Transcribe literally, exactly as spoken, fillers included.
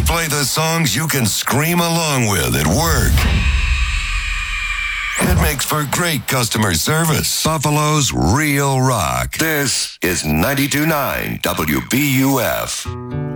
play the songs you can scream along with at work. It makes for great customer service. Buffalo's Real Rock. This is ninety-two point nine W B U F.